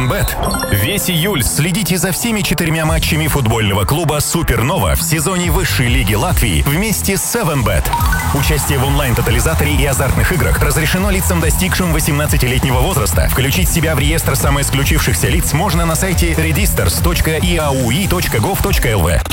7bet. Весь июль следите за всеми 4 матчами футбольного клуба «Супернова» в сезоне высшей лиги Латвии вместе с 7bet. Участие в онлайн-тотализаторе и азартных играх разрешено лицам, достигшим 18-летнего возраста. Включить себя в реестр самоисключившихся лиц можно на сайте registers.iaui.gov.lv.